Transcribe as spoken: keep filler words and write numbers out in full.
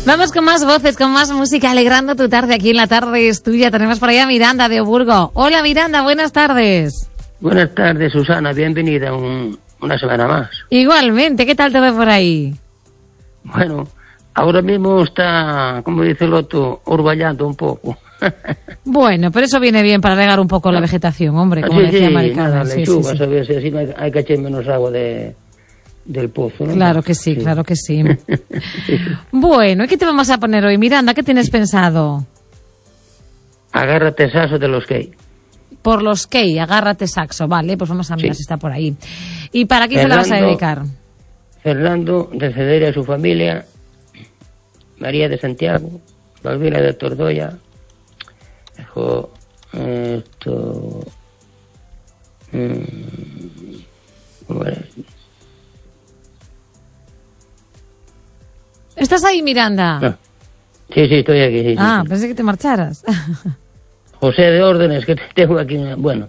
Vamos con más voces, con más música, alegrando tu tarde. Aquí en La Tarde es Tuya. Tenemos por ahí a Miranda de Oburgo. Hola Miranda, buenas tardes. Buenas tardes, Susana, bienvenida un, una semana más. Igualmente, ¿qué tal te ve por ahí? Bueno, ahora mismo está, como dice el otro, urballando un poco. Bueno, pero eso viene bien para regar un poco la vegetación, hombre, como sí, decía sí, Maricarmen. nada, Sí, lechuga, sí, sí. ¿sabes? Así no hay, hay que echar menos agua de, del pozo, ¿no? Claro que sí, sí, claro que sí. Bueno, ¿y qué te vamos a poner hoy, Miranda? ¿Qué tienes pensado? Agárrate saso de los que Por los Key, agárrate saxo, vale, pues vamos a mirar sí. si está por ahí. ¿Y para quién se la vas a dedicar? Fernando, de Cedere a su familia, María de Santiago, Balbina de Tordoya, dejó esto... Mmm, ¿cómo era? ¿Estás ahí, Miranda? No. Sí, sí, estoy aquí. Sí, ah, sí, pensé que te marcharas. José de Órdenes, que tengo aquí, bueno,